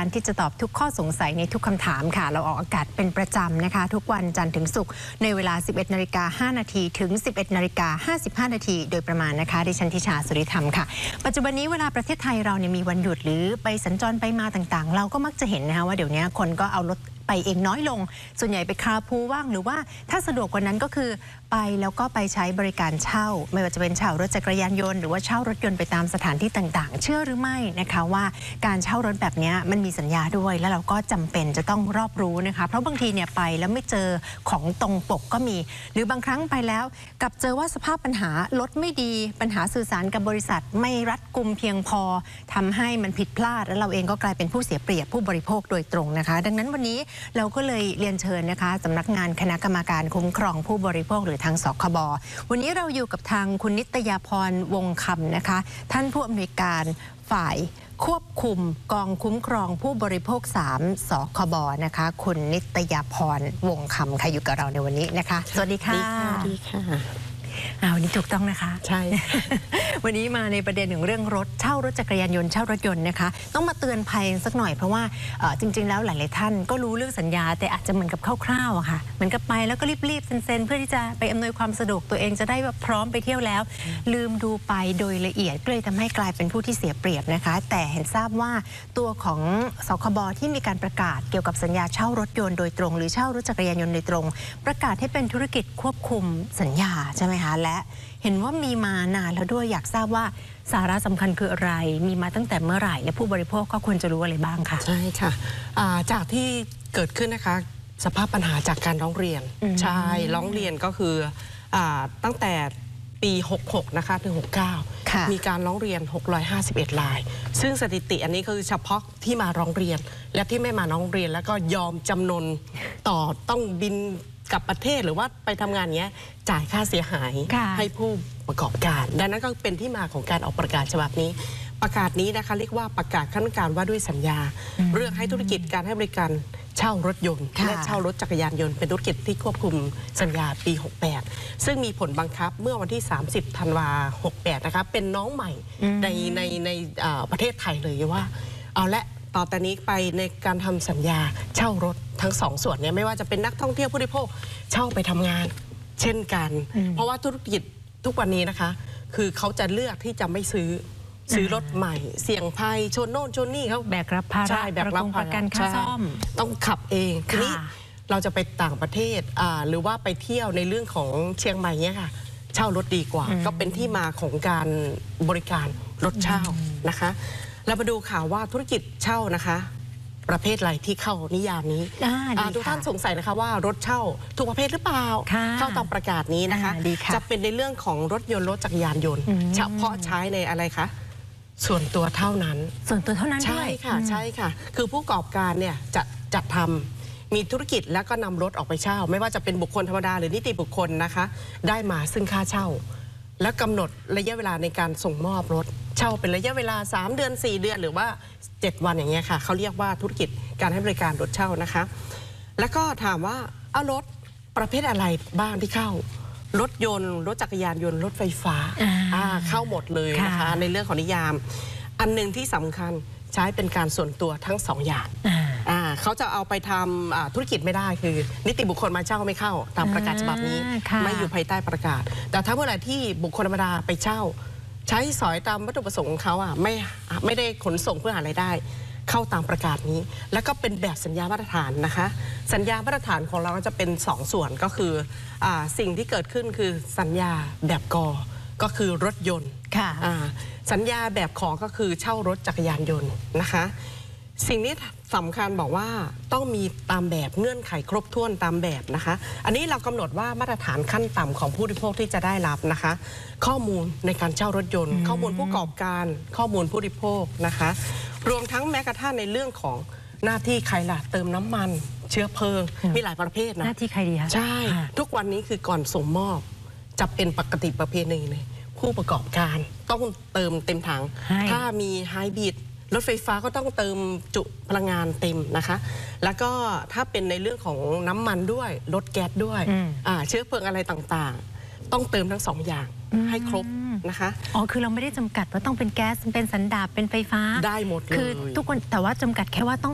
การที่จะตอบทุกข้อสงสัยในทุกคำถามค่ะเราออกอากาศเป็นประจำนะคะทุกวันจันทร์ถึงศุกร์ในเวลา 11:05 น.ถึง 11:55 น.โดยประมาณนะคะดิฉันทิชาสุริธรรมค่ะปัจจุบันนี้เวลาประเทศไทยเราเนี่ยมีวันหยุดหรือไปสัญจรไปมาต่างๆเราก็มักจะเห็นนะคะว่าเดี๋ยวนี้คนก็เอารถไปเองน้อยลงส่วนใหญ่ไปคาร์พูลว่างหรือว่าถ้าสะดวกกว่านั้นก็คือไปแล้วก็ไปใช้บริการเช่าไม่ว่าจะเป็นเช่ารถจักรยานยนต์หรือว่าเช่ารถยนต์ไปตามสถานที่ต่างๆเชื่อหรือไม่นะคะว่าการเช่ารถแบบนี้มันมีสัญญาด้วยแล้วเราก็จำเป็นจะต้องรอบรู้นะคะเพราะบางทีเนี่ยไปแล้วไม่เจอของตรงปกก็มีหรือบางครั้งไปแล้วกลับเจอว่าสภาพปัญหารถไม่ดีปัญหาสื่อสารกับบริษัทไม่รัดกุมเพียงพอทำให้มันผิดพลาดแล้วเราเองก็กลายเป็นผู้เสียเปรียบผู้บริโภคโดยตรงนะคะดังนั้นวันนี้เราก็เลยเรียนเชิญนะคะสำนักงานคณะกรรมการคุ้มครองผู้บริโภคหรือทางสคบวันนี้เราอยู่กับทางคุณนิตยาพรวงคำนะคะท่านผู้อำนวยการฝ่ายควบคุมกองคุ้มครองผู้บริโภค3สคบนะคะคุณนิตยาพรวงคำค่ะอยู่กับเราในวันนี้นะคะสวัสดีค่ะสวัสดีค่ะวันนี้ถูกต้องนะคะใช่วันนี้มาในประเด็นถึงเรื่องรถเช่ารถจักรยานยนต์เช่ารถยนต์นะคะต้องมาเตือนภัยสักหน่อยเพราะว่าจริงๆแล้วหลายๆท่านก็รู้เรื่องสัญญาแต่อาจจะเหมือนกับคร่าวๆอะค่ะเหมือนกับไปแล้วก็รีบๆเซ็นๆเพื่อที่จะไปอำนวยความสะดวกตัวเองจะได้แบบพร้อมไปเที่ยวแล้วลืมดูไปโดยละเอียดก็เลยทำให้กลายเป็นผู้ที่เสียเปรียบนะคะแต่เห็นทราบว่าตัวของสคบที่มีการประกาศเกี่ยวกับสัญญาเช่ารถยนต์โดยตรงหรือเช่ารถจักรยานยนต์โดยตรงประกาศให้เป็นธุรกิจควบคุมสัญญาใช่ไหมคะและเห็นว่ามีมานานแล้วด้วยอยากทราบว่าสาระสำคัญคืออะไรมีมาตั้งแต่เมื่อไหร่และผู้บริโภคก็ควรจะรู้อะไรบ้างคะใช่ค่ะจากที่เกิดขึ้นนะคะสภาพปัญหาจากการร้องเรียนใช่ร้องเรียนก็คือตั้งแต่ปี66นะคะถึง69มีการร้องเรียน651รายซึ่งสถิติอันนี้คือเฉพาะที่มาร้องเรียนและที่ไม่มาร้องเรียนแล้วก็ยอมจำนนต่อต้องบินกับประเทศหรือว่าไปทำงานเนี้ยจ่ายค่าเสียหายให้ผู้ประกอบการดังนั้นก็เป็นที่มาของการออกประกาศฉบับนี้ประกาศนี้นะคะเรียกว่าประกาศขั้นการว่าด้วยสัญญาเรื่องให้ธุรกิจการให้บริการเช่ารถยนต์และเช่ารถจักรยานยนต์เป็นธุรกิจที่ควบคุมสัญญาปี68ซึ่งมีผลบังคับเมื่อวันที่30ธันวา68นะคะเป็นน้องใหม่ในประเทศไทยเลยว่าเอาละต่อแต่นี้ไปในการทำสัญญาเช่ารถทั้งสองส่วนเนี่ยไม่ว่าจะเป็นนักท่องเที่ยวผู้บริโภคเช่าไปทำงานเช่นกันเพราะว่าธุรกิจทุกวันนี้นะคะคือเขาจะเลือกที่จะไม่ซื้อรถใหม่เสี่ยงภัยชนโน่นชนนี่เขาแบกรับภาระแบกรับประกันค่าซ่อมต้องขับเองทีนี้เราจะไปต่างประเทศหรือว่าไปเที่ยวในเรื่องของเชียงใหม่เนี่ยค่ะเช่ารถดีกว่าก็เป็นที่มาของการบริการรถเช่านะคะเรามาดูข่าวว่าธุรกิจเช่านะคะประเภทอะไรที่เข้านิยามนี้ทุกท่านสงสัยนะคะว่ารถเช่าทุกประเภทหรือเปล่าเข้าตามประกาศนี้นะคะจะเป็นในเรื่องของรถยนต์รถจักรยานยนต์เฉพาะใช้ในอะไรคะส่วนตัวเท่านั้นส่วนตัวเท่านั้นใช่ค่ะใช่ค่ะคือผู้ประกอบการเนี่ยจะจัดทำมีธุรกิจแล้วก็นำรถออกไปเช่าไม่ว่าจะเป็นบุคคลธรรมดาหรือนิติบุคคลนะคะได้มาซึ่งค่าเช่าและกำหนดระยะเวลาในการส่งมอบรถเช่าเป็นระยะเวลา3 เดือน4 เดือนหรือว่า7 วันอย่างเงี้ยค่ะเขาเรียกว่าธุรกิจการให้บริการรถเช่านะคะแล้วก็ถามว่าเอารถประเภทอะไรบ้างที่เข้ารถยนต์รถจักรยานยนต์รถไฟฟ้าเข้าหมดเลยนะคะในเรื่องของนิยามอันหนึ่งที่สำคัญใช้เป็นการส่วนตัวทั้ง2 อย่างเขาจะเอาไปทำธุรกิจไม่ได้คือนิติบุคคลมาเช่าไม่เข้าตามประกาศฉบับนี้ไม่อยู่ภายใต้ประกาศแต่ถ้าเมื่อไหร่ที่บุคคลธรรมดาไปเช่าใช้สอยตามวัตถุประสงค์ของเขาไม่ได้ขนส่งเพื่อหารายได้เข้าตามประกาศนี้แล้วก็เป็นแบบสัญญามาตรฐานนะคะสัญญามาตรฐานของเราก็จะเป็น2 ส่วนก็คือสิ่งที่เกิดขึ้นคือสัญญาแบบกก็คือรถยนต์สัญญาแบบขอก็คือเช่ารถจักรยานยนต์นะคะสิ่งนี้สำคัญบอกว่าต้องมีตามแบบเงื่อนไขครบถ้วนตามแบบนะคะอันนี้เรากำหนดว่ามาตรฐานขั้นต่ำของผู้บริโภคที่จะได้รับนะคะข้อมูลในการเช่ารถยนต์ข้อมูลผู้ประกอบการข้อมูลผู้บริโภคนะคะรวมทั้งแม้กระทั่งในเรื่องของหน้าที่ใครล่ะเติมน้ำมันเชื้อเพลิงมีหลายประเภทนะหน้าที่ใครดีคะใช่ทุกวันนี้คือก่อนส่งมอบจะเป็นปกติประเพณีเลยผู้ประกอบการต้องเติมเต็มถังถ้ามีไฮบริดรถไฟฟ้าก็ต้องเติมจุพลังงานเต็มนะคะแล้วก็ถ้าเป็นในเรื่องของน้ำมันด้วยรถแก๊สด้วยเชื้อเพลิงอะไรต่างๆต้องเติมทั้ง2 อย่างให้ครบนะคะคือเราไม่ได้จำกัดว่าต้องเป็นแก๊สเป็นสันดาปเป็นไฟฟ้าได้หมดเลยคือทุกคนแต่ว่าจำกัดแค่ว่าต้อง